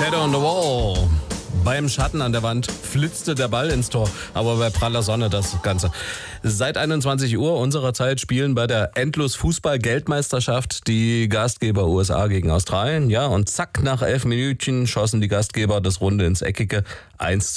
Shadow on the Wall. Beim Schatten an der Wand flitzte der Ball ins Tor, aber bei praller Sonne das Ganze. Seit 21 Uhr unserer Zeit spielen bei der Endlos-Fußball-Geldmeisterschaft die Gastgeber USA gegen Australien. Ja, und zack, nach 11 Minütchen schossen die Gastgeber das Runde ins Eckige 1:1.